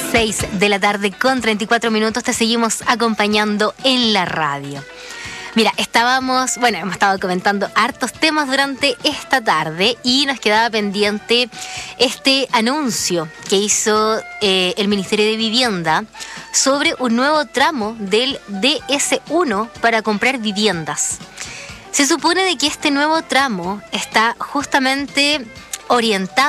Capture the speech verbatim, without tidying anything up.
seis de la tarde con treinta y cuatro minutos te seguimos acompañando en la radio. Mira, estábamos, bueno, hemos estado comentando hartos temas durante esta tarde y nos quedaba pendiente este anuncio que hizo eh, el Ministerio de Vivienda sobre un nuevo tramo del D S uno para comprar viviendas. Se supone de que este nuevo tramo está justamente orientado